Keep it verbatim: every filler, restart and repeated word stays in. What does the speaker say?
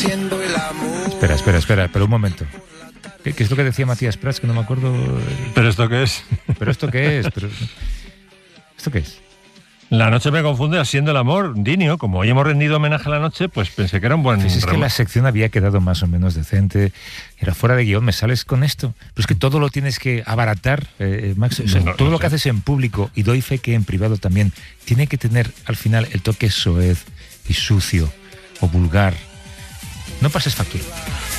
haciendo el amor. Espera, espera, espera, pero un momento. ¿Qué, qué es lo que decía Matías Prats? Que no me acuerdo. ¿Pero esto qué es? ¿Pero esto qué es? Pero... ¿Esto qué es? La noche me confunde haciendo el amor, Dinio. Como hoy hemos rendido homenaje a la noche, pues pensé que era un buen... Pues es que la sección había quedado más o menos decente. Era fuera de guión, ¿me sales con esto? Pero es que todo lo tienes que abaratar, eh, Max. O sea, No, todo no lo sé. que haces en público, y doy fe que en privado también, tiene que tener al final el toque soez y sucio o vulgar. No pases factura.